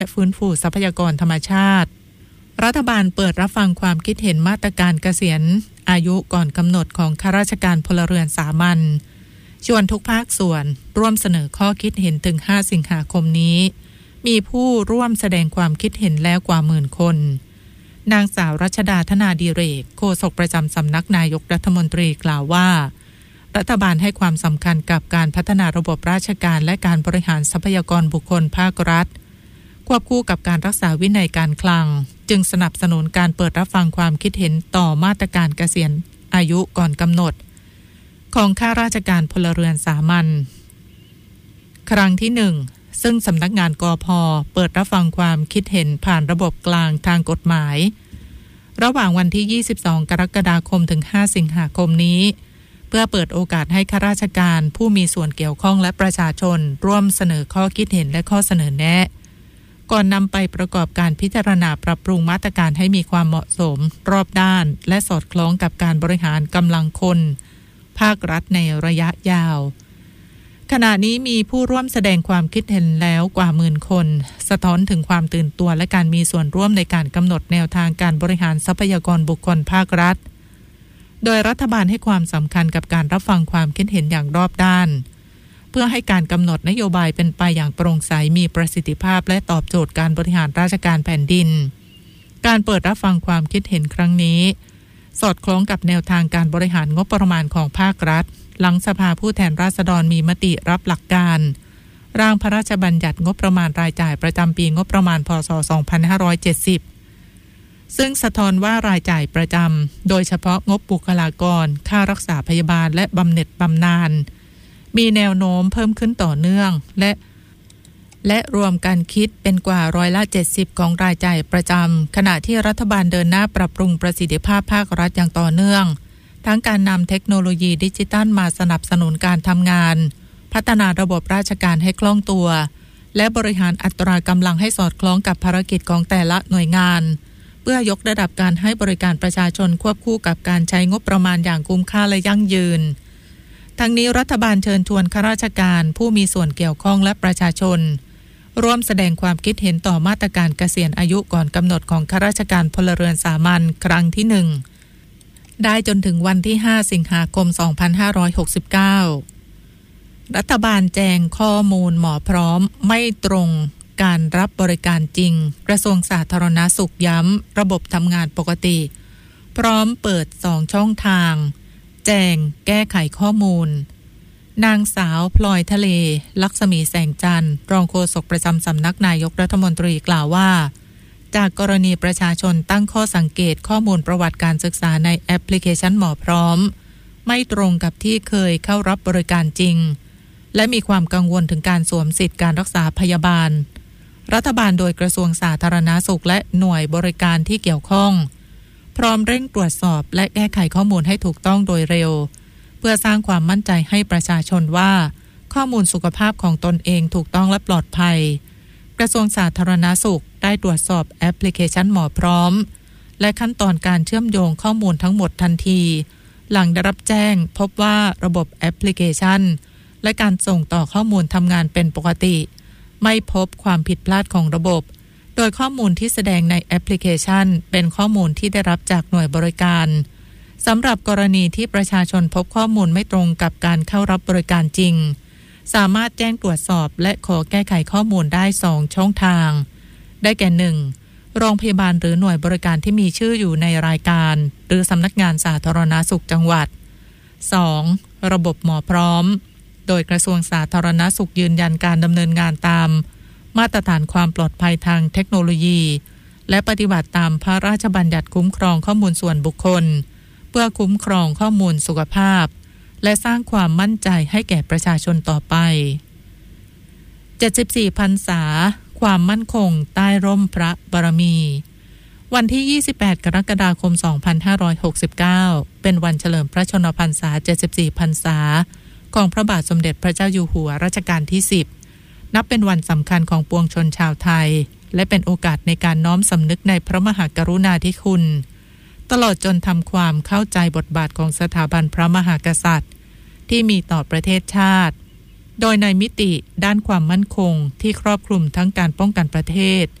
และฟื้นฟูทรัพยากรธรรมชาติรัฐบาลเปิดรับฟังความคิดเห็นมาตรการเกษียณอายุก่อนกำหนดของข้าราชการพลเรือนสามัญชวนทุกภาคส่วนร่วมเสนอข้อคิดเห็นถึง5 สิงหาคมนี้มีผู้ร่วมแสดงความคิดเห็นแล้วกว่า10,000 คนนางสาวรัชดาธนาดิเรกโฆษกประจำสำนักนายกรัฐมนตรีกล่าวว่ารัฐบาลให้ความสำคัญกับการพัฒนาระบบราชการและการบริหารทรัพยากรบุคคลภาครัฐควบคู่กับการรักษาวินัยการคลังจึงสนับสนุนการเปิดรับฟังความคิดเห็นต่อมาตรการเกษียณอายุก่อนกำหนดของข้าราชการพลเรือนสามัญครั้งที่1ซึ่งสำนักงานกพ.เปิดรับฟังความคิดเห็นผ่านระบบกลางทางกฎหมายระหว่างวันที่22 กรกฎาคมถึง5 สิงหาคมนี้เพื่อเปิดโอกาสให้ข้าราชการผู้มีส่วนเกี่ยวข้องและประชาชนร่วมเสนอข้อคิดเห็นและข้อเสนอแนะก่อนนำไปประกอบการพิจารณาปรับปรุงมาตรการให้มีความเหมาะสมรอบด้านและสอดคล้องกับการบริหารกำลังคนภาครัฐในระยะยาวขณะนี้มีผู้ร่วมแสดงความคิดเห็นแล้วกว่า10,000 คนสะท้อนถึงความตื่นตัวและการมีส่วนร่วมในการกำหนดแนวทางการบริหารทรัพยากรบุคคลภาครัฐโดยรัฐบาลให้ความสำคัญกับการรับฟังความคิดเห็นอย่างรอบด้านเพื่อให้การกำหนดนโยบายเป็นไปอย่างโปร่งใสมีประสิทธิภาพและตอบโจทย์การบริหารราชการแผ่นดินการเปิดรับฟังความคิดเห็นครั้งนี้สอดคล้องกับแนวทางการบริหารงบประมาณของภาครัฐหลังสภาผู้แทนราษฎรมีมติรับหลักการร่างพระราชบัญญัติงบประมาณรายจ่ายประจำปีงบประมาณพ.ศ. 2570ซึ่งสะท้อนว่ารายจ่ายประจำโดยเฉพาะงบบุคลากรค่ารักษาพยาบาลและบำเหน็จบำนาญมีแนวโน้มเพิ่มขึ้นต่อเนื่องและรวมกันคิดเป็นกว่า70%ของรายจ่ายประจำขณะที่รัฐบาลเดินหน้าปรับปรุงประสิทธิภาพภาครัฐอย่างต่อเนื่องทั้งการนำเทคโนโลยีดิจิทัลมาสนับสนุนการทำงานพัฒนาระบบราชการให้คล่องตัวและบริหารอัตรากำลังให้สอดคล้องกับภารกิจของแต่ละหน่วยงานเพื่อยกระดับการให้บริการประชาชนควบคู่กับการใช้งบประมาณอย่างคุ้มค่าและยั่งยืนทั้งนี้รัฐบาลเชิญชวนข้าราชการผู้มีส่วนเกี่ยวข้องและประชาชนร่วมแสดงความคิดเห็นต่อมาตรการเกษียณอายุก่อนกำหนดของข้าราชการพลเรือนสามัญครั้งที่1ได้จนถึงวันที่5 สิงหาคม 2569รัฐบาลแจ้งข้อมูลหมอพร้อมไม่ตรงการรับบริการจริงกระทรวงสาธารณสุขย้ำระบบทำงานปกติพร้อมเปิด2 ช่องทางแจ้งแก้ไขข้อมูลนางสาวพลอยทะเลลักษมีแสงจันทร์รองโฆษกประจำสำนักนายกรัฐมนตรีกล่าวว่าจากกรณีประชาชนตั้งข้อสังเกตข้อมูลประวัติการศึกษาในแอปพลิเคชันหมอพร้อมไม่ตรงกับที่เคยเข้ารับบริการจริงและมีความกังวลถึงการสวมสิทธิการรักษาพยาบาลรัฐบาลโดยกระทรวงสาธารณสุขและหน่วยบริการที่เกี่ยวข้องพร้อมเร่งตรวจสอบและแก้ไขข้อมูลให้ถูกต้องโดยเร็วเพื่อสร้างความมั่นใจให้ประชาชนว่าข้อมูลสุขภาพของตนเองถูกต้องและปลอดภัยกระทรวงสาธารณสุขได้ตรวจสอบแอปพลิเคชันหมอพร้อมและขั้นตอนการเชื่อมโยงข้อมูลทั้งหมดทันทีหลังได้รับแจ้งพบว่าระบบแอปพลิเคชันและการส่งต่อข้อมูลทำงานเป็นปกติไม่พบความผิดพลาดของระบบโดยข้อมูลที่แสดงในแอปพลิเคชันเป็นข้อมูลที่ได้รับจากหน่วยบริการสำหรับกรณีที่ประชาชนพบข้อมูลไม่ตรงกับการเข้ารับบริการจริงสามารถแจ้งตรวจสอบและขอแก้ไขข้อมูลได้2 ช่องทางได้แก่1โรงพยาบาลหรือหน่วยบริการที่มีชื่ออยู่ในรายการหรือสำนักงานสาธารณสุขจังหวัด 2. ระบบหมอพร้อมโดยกระทรวงสาธารณสุขยืนยันการดำเนินงานตามมาตรฐานความปลอดภัยทางเทคโนโลยีและปฏิบัติตามพระราชบัญญัติคุ้มครองข้อมูลส่วนบุคคลเพื่อคุ้มครองข้อมูลสุขภาพและสร้างความมั่นใจให้แก่ประชาชนต่อไป74 พรรษาความมั่นคงใต้ร่มพระบารมีวันที่28 กรกฎาคม 2569เป็นวันเฉลิมพระชนมพรรษา74 พรรษาของพระบาทสมเด็จพระเจ้าอยู่หัวรัชกาลที่10นับเป็นวันสำคัญของปวงชนชาวไทยและเป็นโอกาสในการน้อมสำนึกในพระมหากรุณาธิคุณตลอดจนทำความเข้าใจบทบาทของสถาบันพระมหากษัตริย์ที่มีต่อประเทศชาติโดยในมิติด้านความมั่นคงที่ครอบคลุมทั้งการป้องกันประเทศ